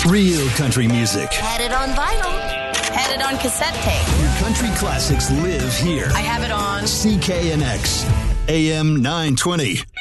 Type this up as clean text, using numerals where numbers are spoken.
Real country music. Had it on vinyl. Had it on cassette tape. Your country classics live here. I have it on CKNX, AM 920.